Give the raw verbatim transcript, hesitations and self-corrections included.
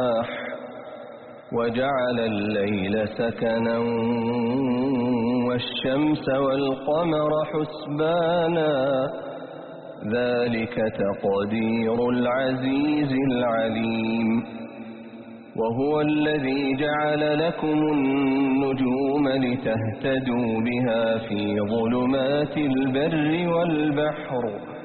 وجعل الليل سكنا والشمس والقمر حسبانا ذلك تقدير العزيز العليم وهو الذي جعل لكم النجوم لتهتدوا بها في ظلمات البر والبحر